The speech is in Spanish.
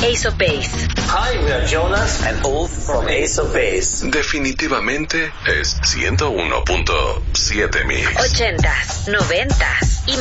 Ace of Base. Hi, we are Jonas and Ulf from Ace of Base. Definitivamente es 101.7 Mix. 80s, 90s y